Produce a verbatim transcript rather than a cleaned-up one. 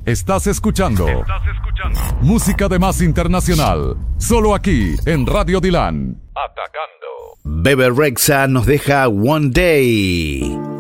Estás escuchando. Estás escuchando. Música de más internacional. Solo aquí en Radio Dilan. Atacando. Bebe Rexha nos deja One Day.